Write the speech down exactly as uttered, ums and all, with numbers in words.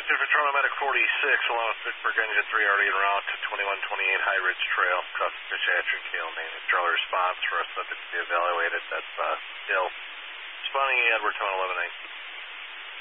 Houston, Patrol Medic forty-six, along with Pittsburgh Engine three, already en route to twenty-one twenty-eight High Ridge Trail, Custer Fish Hatchery, Kale, Maine. Trailer response for us subject to be evaluated. That's uh, still responding Edward Tone eleven nineteen.